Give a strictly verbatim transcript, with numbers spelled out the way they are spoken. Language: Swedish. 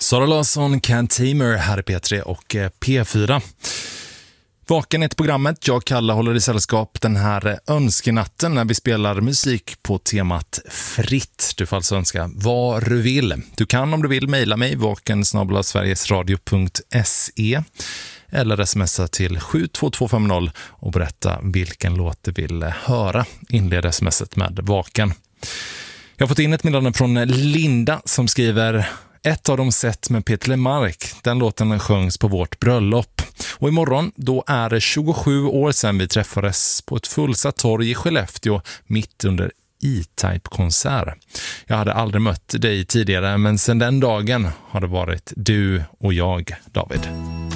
Sara Larsson, Cantamer här i P tre och P fyra. Vaken är programmet. Jag, Kalle, håller i sällskap den här önskenatten när vi spelar musik på temat fritt. Du får alltså önska vad du vill. Du kan om du vill mejla mig vaken snabel-a sverigesradio punkt se eller smsa till sju två två fem noll och berätta vilken låt du vill höra. Inled smset med vaken. Jag har fått in ett meddelande från Linda som skriver: ett av de sett med Peter Lemark. Den låten sjöngs på vårt bröllop. Och imorgon, då är det tjugosju år sedan vi träffades på ett fullsatt torg i Skellefteå mitt under E-Type-konsert. Jag hade aldrig mött dig tidigare, men sedan den dagen har det varit du och jag, David.